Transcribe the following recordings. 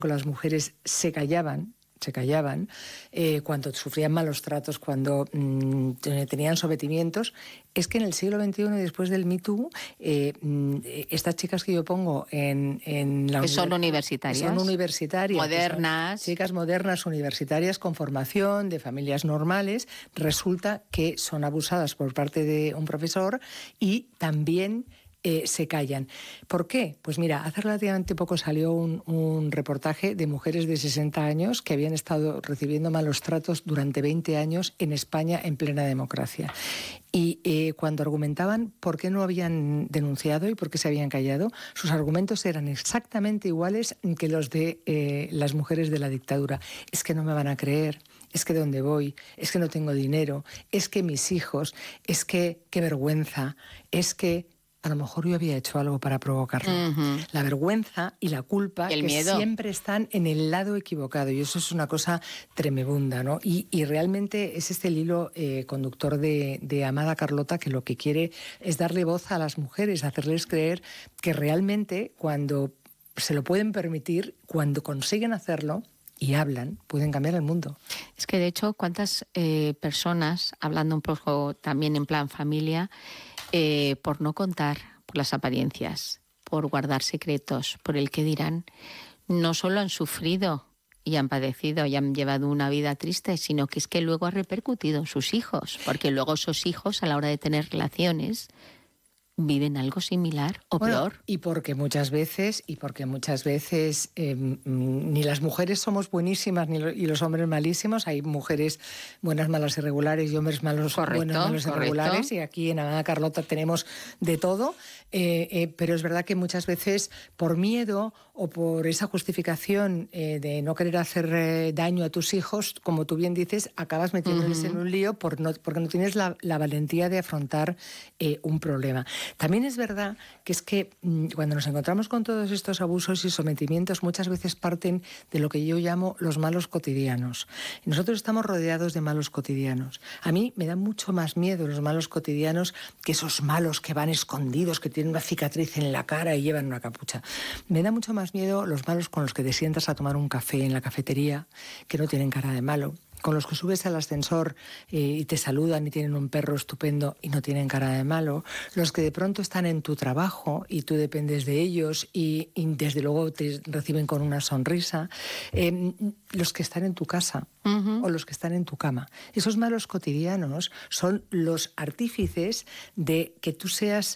las mujeres se callaban cuando sufrían malos tratos, cuando tenían sometimientos, es que en el siglo XXI, después del Me Too, estas chicas que yo pongo en la que son universitarias, modernas, chicas modernas, universitarias, con formación, de familias normales, resulta que son abusadas por parte de un profesor y también se callan. ¿Por qué? Pues mira, hace relativamente poco salió un reportaje de mujeres de 60 años que habían estado recibiendo malos tratos durante 20 años en España en plena democracia. Y cuando argumentaban por qué no habían denunciado y por qué se habían callado, sus argumentos eran exactamente iguales que los de las mujeres de la dictadura. Es que no me van a creer, es que dónde voy, es que no tengo dinero, es que mis hijos, es que qué vergüenza, es que a lo mejor yo había hecho algo para provocarlo. La vergüenza y la culpa, y el que miedo, siempre están en el lado equivocado, y eso es una cosa tremebunda, ¿no? Y realmente es el hilo conductor de Amada Carlota, que lo que quiere es darle voz a las mujeres, hacerles creer que realmente cuando se lo pueden permitir, cuando consiguen hacerlo y hablan, pueden cambiar el mundo. Es que de hecho, ¿cuántas personas, hablando un poco también en plan familia, por no contar, por las apariencias, por guardar secretos, por el qué dirán, no solo han sufrido y han padecido y han llevado una vida triste, sino que es que luego ha repercutido en sus hijos, porque luego esos hijos, a la hora de tener relaciones, viven algo similar o peor. Y porque muchas veces ni las mujeres somos buenísimas y los hombres malísimos. Hay mujeres buenas, malas y regulares y hombres malos, buenos, malos y regulares. Y aquí en Amada Carlota tenemos de todo. Pero es verdad que muchas veces por miedo o por esa justificación de no querer hacer daño a tus hijos, como tú bien dices, acabas metiéndoles en un lío porque no tienes la valentía de afrontar un problema. También es verdad que es que cuando nos encontramos con todos estos abusos y sometimientos, muchas veces parten de lo que yo llamo los malos cotidianos. Y nosotros estamos rodeados de malos cotidianos. A mí me da mucho más miedo los malos cotidianos que esos malos que van escondidos, que tienen una cicatriz en la cara y llevan una capucha. Me da mucho más miedo los malos con los que te sientas a tomar un café en la cafetería, que no tienen cara de malo, con los que subes al ascensor y te saludan y tienen un perro estupendo y no tienen cara de malo, los que de pronto están en tu trabajo y tú dependes de ellos y desde luego te reciben con una sonrisa, los que están en tu casa o los que están en tu cama. Esos malos cotidianos son los artífices de que tú seas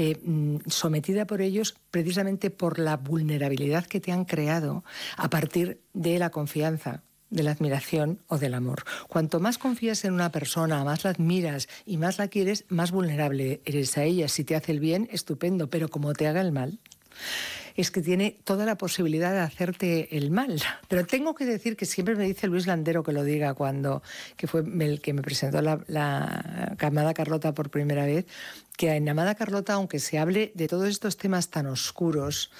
sometida por ellos precisamente por la vulnerabilidad que te han creado a partir de la confianza, de la admiración o del amor. Cuanto más confías en una persona, más la admiras y más la quieres, más vulnerable eres a ella. Si te hace el bien, estupendo, pero como te haga el mal, es que tiene toda la posibilidad de hacerte el mal. Pero tengo que decir que siempre me dice Luis Landero que lo diga que fue el que me presentó la Amada Carlota por primera vez, que en Amada Carlota, aunque se hable de todos estos temas tan oscuros,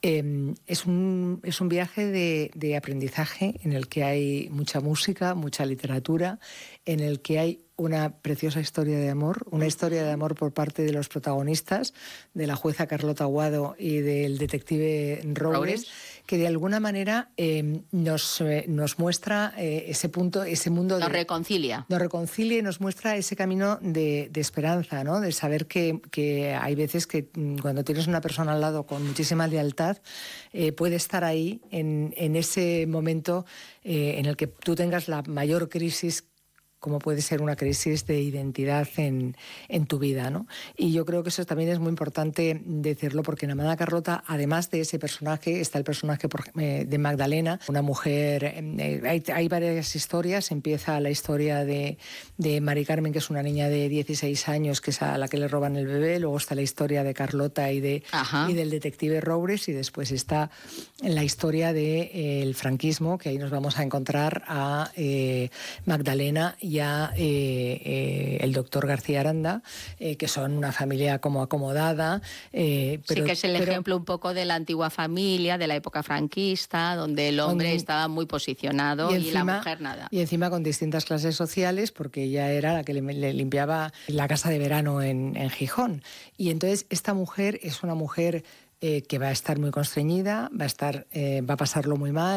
es un viaje de aprendizaje en el que hay mucha música, mucha literatura, en el que hay una preciosa historia de amor, una historia de amor por parte de los protagonistas, de la jueza Carlota Aguado y del detective Roures, que de alguna manera nos muestra ese punto, ese mundo. Nos reconcilia. Nos reconcilia y nos muestra ese camino de esperanza, ¿no? De saber que hay veces que cuando tienes una persona al lado con muchísima lealtad, puede estar ahí en ese momento en el que tú tengas la mayor crisis, como puede ser una crisis de identidad en tu vida, ¿no? Y yo creo que eso también es muy importante decirlo, porque en Amada Carlota, además de ese personaje, está el personaje de Magdalena, una mujer. Hay varias historias. Empieza la historia de Mari Carmen, que es una niña de 16 años, que es a la que le roban el bebé. Luego está la historia de Carlota y del detective Roures, y después está la historia del franquismo, que ahí nos vamos a encontrar a Magdalena y a el doctor García Aranda, que son una familia como acomodada. Sí, que es el ejemplo un poco de la antigua familia, de la época franquista, donde el hombre estaba muy posicionado y la mujer nada. Y encima con distintas clases sociales, porque ella era la que le limpiaba la casa de verano en Gijón. Y entonces esta mujer es una mujer que va a estar muy constreñida, va a pasarlo muy mal.